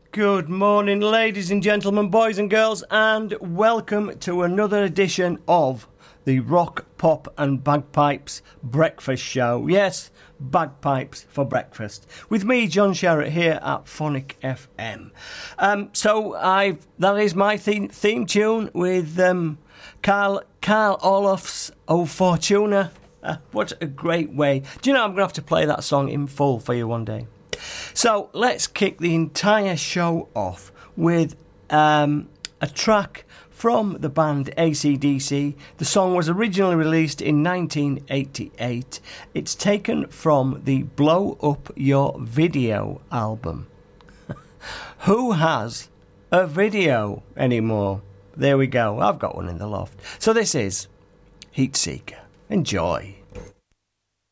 Good morning, ladies and gentlemen, boys and girls, and welcome to another edition of the Rock, Pop and Bagpipes Breakfast Show. Yes, bagpipes for breakfast. With me, John Sherratt, here at Phonic FM. That is my theme tune with Carl Orloff's O Fortuna. What a great way. Do you know I'm going to have to play that song in full for you one day? So let's kick the entire show off with a track from the band AC/DC. The song was originally released in 1988. It's taken from the Blow Up Your Video album. Who has a video anymore? There we go. I've got one in the loft. So this is Heatseeker. Enjoy.